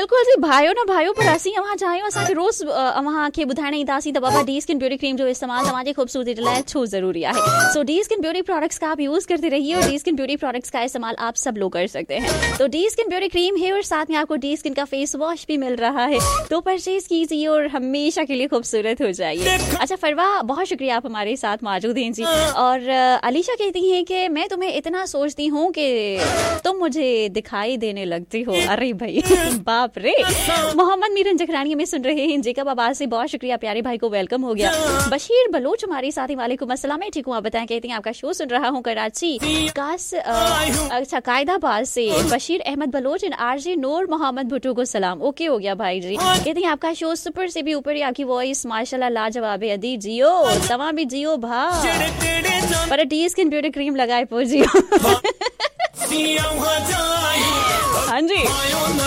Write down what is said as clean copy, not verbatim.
बिल्कुल जी भाइयों ना भाइयों पर असीं अवां चाहियूं असांखे रोज़ अवां खे ॿुधाइण ईंदा असीं त बाबा डी स्किन ब्यूटी क्रीम जो इस्तेमाल तव्हांजी खूबसूरती लाइ छो ज़रूरी है। सो डी स्किन ब्यूटी प्रोडक्ट्स का आप यूज़ करते रहिए और डी स्किन ब्यूटी प्रोडक्ट्स का इस्तेमाल आप सब लोग कर सकते हैं। तो डी स्किन ब्यूटी क्रीम है और साथ में आपको डी स्किन का फेस वॉश भी मिल रहा है, तो परचेज कीजिए और हमेशा के लिए खूबसूरत हो जाइए। अच्छा फरवा, बहुत शुक्रिया आप हमारे साथ मौजूद हैं जी। और अलीशा कहती हैं कि मैं तुम्हें इतना सोचती हूँ कि तुम मुझे दिखाई देने लगती हो। अरे भाई बाप रे। मोहम्मद मीरन जखरानी में सुन रहे हैं, जेकब आबाद से बहुत शुक्रिया, प्यारे भाई को वेलकम हो गया। बशीर बलोच हमारे साथी, वालेकुम अस्सलाम, मैं ठीक हूँ, आप बताएं। कहते हैं आपका शो सुन रहा हूँ कराची अच्छा कायदाबाद से Bashir Ahmad Bloch and RJ नूर मोहम्मद भुट्टो को सलाम। ओके हो गया भाई जी। कहते हैं आपका शो सुपर से भी ऊपर, आपकी वॉइस माशाल्लाह लाजवाब है। अदी जियो, तमाम भी जियो भा, पर डी स्किन ब्यूटी क्रीम लगाए पो जियो। हाँ जी।